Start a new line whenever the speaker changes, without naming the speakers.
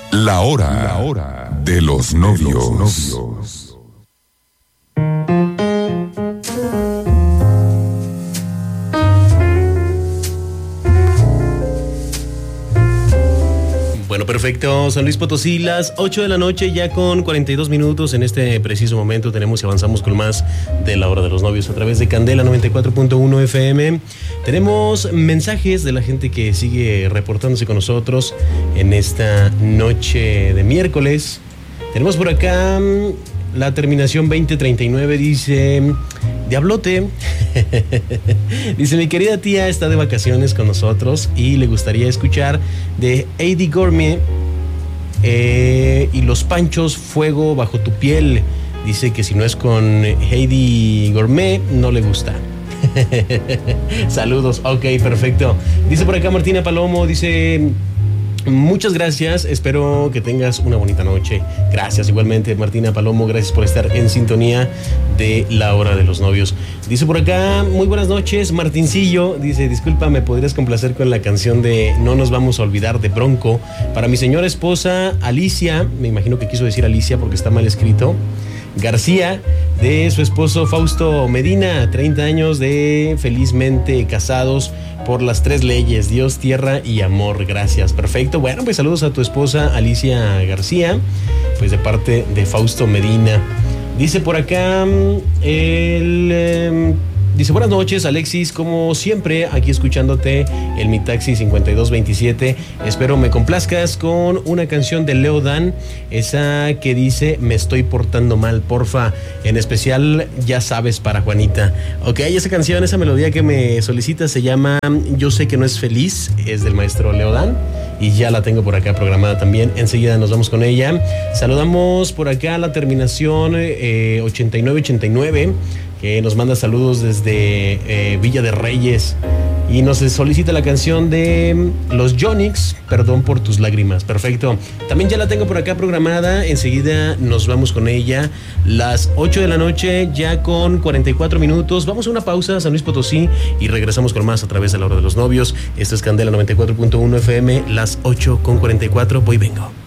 La hora de los novios.
Bueno, perfecto. San Luis Potosí, las 8 de la noche, ya con 42 minutos. En este preciso momento tenemos y avanzamos con más de la hora de los novios a través de Candela 94.1 FM. Tenemos mensajes de la gente que sigue reportándose con nosotros en esta noche de miércoles. Tenemos por acá la terminación 2039, dice... Diablote, dice: mi querida tía está de vacaciones con nosotros y le gustaría escuchar de Heidi Gourmet y Los Panchos, Fuego bajo tu piel. Dice que si no es con Heidi Gourmet no le gusta. Saludos, ok, perfecto. Dice por acá Martina Palomo, dice... Muchas gracias, espero que tengas una bonita noche. Gracias igualmente, Martina Palomo, gracias por estar en sintonía de la hora de los novios. Dice por acá: muy buenas noches, Martincillo. Dice: disculpa, ¿me podrías complacer con la canción de No nos vamos a olvidar de Bronco? Para mi señora esposa Alicia, me imagino que quiso decir Alicia porque está mal escrito, García, de su esposo Fausto Medina, 30 años de felizmente casados por las 3 leyes, Dios, tierra y amor. Gracias, perfecto. Bueno, pues saludos a tu esposa Alicia García, pues de parte de Fausto Medina. Dice por acá dice: buenas noches, Alexis, como siempre aquí escuchándote en mi taxi 5227. Espero me complazcas con una canción de Leo Dan, esa que dice Me estoy portando mal, porfa, en especial Ya sabes, para Juanita. Ok, esa canción, esa melodía que me solicita se llama Yo sé que no es feliz, es del maestro Leo Dan y ya la tengo por acá programada también. Enseguida nos vamos con ella. Saludamos por acá la terminación 8989, que nos manda saludos desde Villa de Reyes y nos solicita la canción de Los Yonix, Perdón por tus lágrimas. Perfecto, también ya la tengo por acá programada. Enseguida nos vamos con ella, las 8 de la noche, ya con 44 minutos. Vamos a una pausa, San Luis Potosí, y regresamos con más a través de la hora de los novios. Esto es Candela 94.1 FM, las 8 con 44. Voy, vengo.